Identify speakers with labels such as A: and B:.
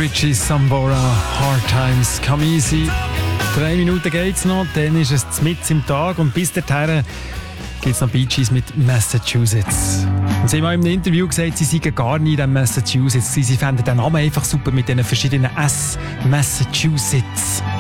A: Richie Sambora, Hard Times Come Easy. 3 Minuten geht's noch, dann ist es mitten im Tag und bis dahin gibt es noch Bee Gees mit Massachusetts. Und sie haben auch in einem Interview gesagt, sie seien gar nie in Massachusetts. Sie fänden den Namen einfach super mit diesen verschiedenen S. Massachusetts.